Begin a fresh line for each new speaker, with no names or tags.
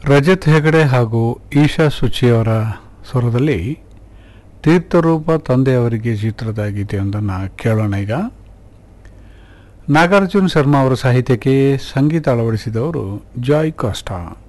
ರಜತ್ ಹೆಗಡೆ ಹಾಗೂ ಈಶಾ ಸುಚಿಯವರ ಸ್ವರದಲ್ಲಿ ತೀರ್ಥರೂಪ ತಂದೆಯವರಿಗೆ ಚಿತ್ರದ ಗೀತೆಯೊಂದನ್ನು ಕೇಳೋಣ. ಈಗ ನಾಗಾರ್ಜುನ ಶರ್ಮಾ ಅವರ ಸಾಹಿತ್ಯಕ್ಕೆ ಸಂಗೀತ ಅಳವಡಿಸಿದವರು ಜಾಯ್ ಕಾಸ್ಟಾ.